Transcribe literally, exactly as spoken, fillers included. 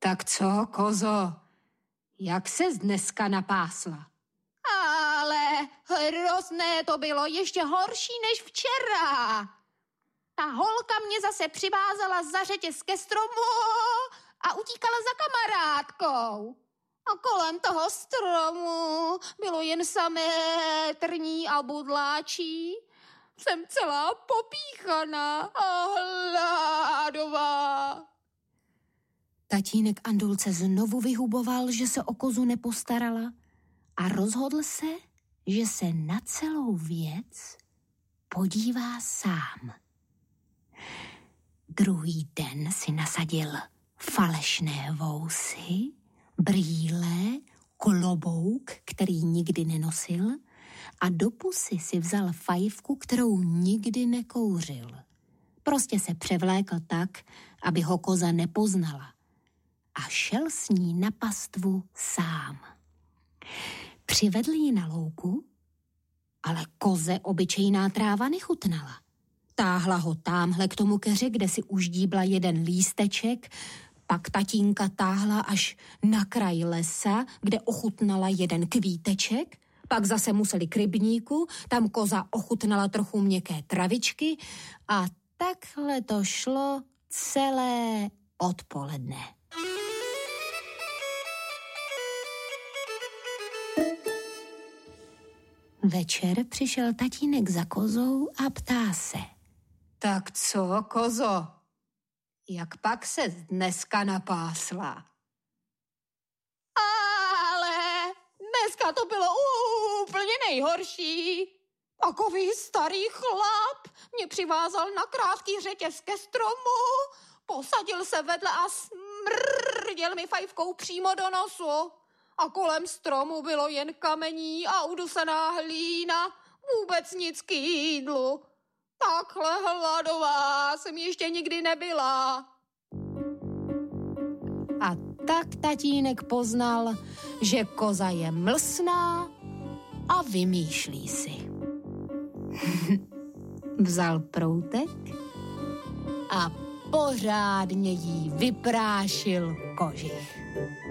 Tak co, kozo, jak ses dneska napásla? Ale hrozné to bylo, ještě horší než včera. Ta holka mě zase přivázala za řetěz ke stromu a utíkala za kamarádkou. A kolem toho stromu bylo jen samé trní a budláčí. Jsem celá popíchaná a hládová. Tatínek Andulce znovu vyhuboval, že se o kozu nepostarala a rozhodl se, že se na celou věc podívá sám. Druhý den si nasadil falešné vousy, brýle, klobouk, který nikdy nenosil, a do pusy si vzal fajfku, kterou nikdy nekouřil. Prostě se převlékl tak, aby ho koza nepoznala, a šel s ní na pastvu sám. Přivedl ji na louku, ale koze obyčejná tráva nechutnala. Táhla ho támhle k tomu keře, kde si uždíbla jeden lísteček, pak tatínka táhla až na kraj lesa, kde ochutnala jeden kvíteček, pak zase museli k rybníku, tam koza ochutnala trochu měkké travičky a takhle to šlo celé odpoledne. Večer přišel tatínek za kozou a ptá se. Tak co, kozo, jak pak ses dneska napásla? Ale dneska to bylo úplně nejhorší. Takový starý chlap mě přivázal na krátký řetěz ke stromu, posadil se vedle a smrděl mi fajfkou přímo do nosu. A kolem stromu bylo jen kamení a udusaná hlína, vůbec nic k jídlu. Takhle hladová jsem ještě nikdy nebyla. A tak tatínek poznal, že koza je mlsná a vymýšlí si. Vzal proutek a pořádně jí vyprášil kožich.